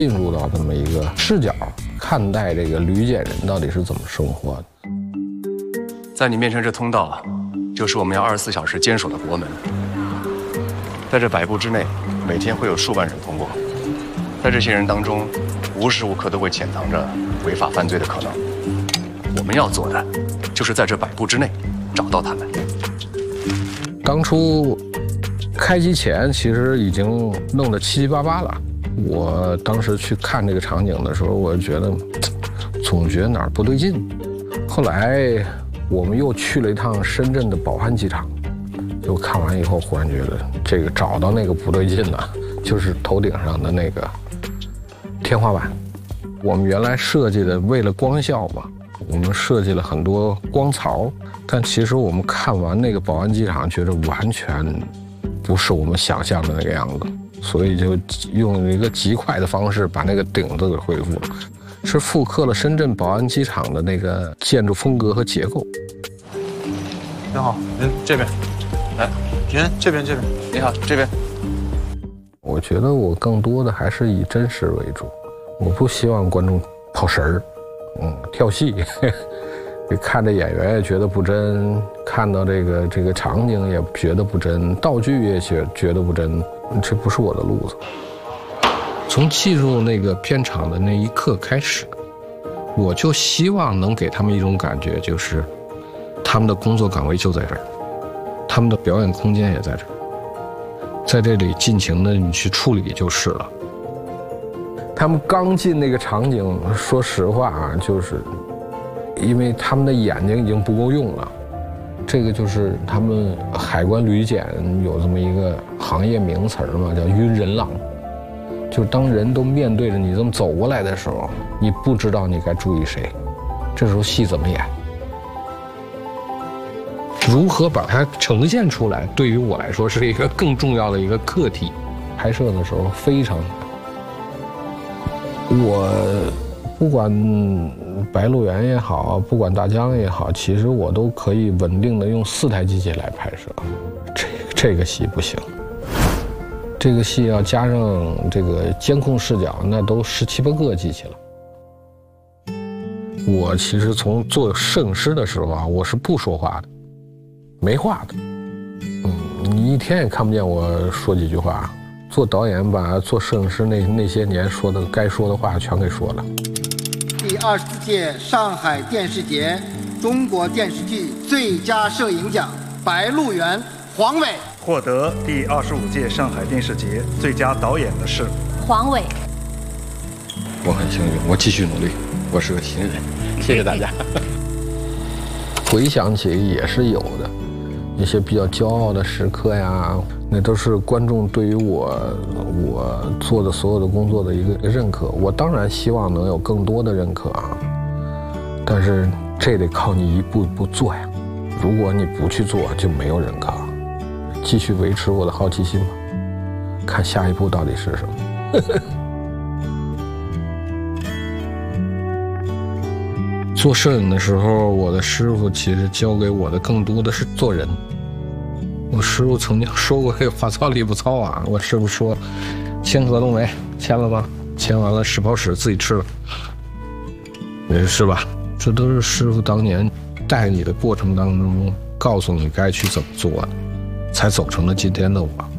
进入到这么一个视角，看待这个旅检人到底是怎么生活的。 在你面前这通道，就是我们要24小时坚守的国门。在这100步之内，每天会有数万人通过，在这些人当中，无时无刻都会潜藏着违法犯罪的可能。我们要做的，就是在这100步之内找到他们。 当初开机前，其实已经弄得七七八八了。我当时去看这个场景的时候，我觉得总觉得哪儿不对劲。后来我们又去了一趟深圳的宝安机场，就看完以后，忽然觉得这个找到那个不对劲了，就是头顶上的那个天花板。我们原来设计的为了光效嘛，我们设计了很多光槽，但其实我们看完那个宝安机场，觉得完全不是我们想象的那个样子，所以就用一个极快的方式把那个顶子给恢复了，是复刻了深圳宝安机场的那个建筑风格和结构。 你好，您这边，来，您这边。 你好，这边。 我觉得我更多的还是以真实为主，我不希望观众跑神儿，跳戏。看着演员也觉得不真，看到这个场景也觉得不真，道具也觉得不真，这不是我的路子。从进入那个片场的那一刻开始，我就希望能给他们一种感觉，就是他们的工作岗位就在这儿，他们的表演空间也在这儿，在这里尽情的你去处理就是了。他们刚进那个场景，说实话啊，就是因为他们的眼睛已经不够用了，这个就是他们海关旅检有这么一个行业名词嘛，叫晕人浪。就当人都面对着你这么走过来的时候，你不知道你该注意谁，这时候戏怎么演？如何把它呈现出来，对于我来说是一个更重要的一个课题。拍摄的时候非常难，我不管白鹿原也好，不管大疆也好，其实我都可以稳定的用4台机器来拍摄。这个戏不行，这个戏要加上这个监控视角，那都17、18个机器了。我其实从做摄影师的时候啊，我是不说话的，没话的。你一天也看不见我说几句话。做导演把做摄影师那些年说的该说的话全给说了。 第24届上海电视节中国电视剧最佳摄影奖白鹿原黄伟。 获得第25届上海电视节最佳导演的是黄伟。 我很幸运，我继续努力，我是个新人，谢谢大家。回想起也是有的，一些比较骄傲的时刻呀，那都是观众对于我做的所有的工作的一个认可。我当然希望能有更多的认可啊，但是这得靠你一步一步做呀。如果你不去做，就没有认可。继续维持我的好奇心吧，看下一步到底是什么。做摄影的时候，我的师傅其实教给我的更多的是做人。我师傅曾经说过这个法糙理不糙啊，我师傅说签合同没？签了吗？签完了10包屎自己吃了，是吧？这都是师傅当年带你的过程当中告诉你该去怎么做的，才走成了今天的我。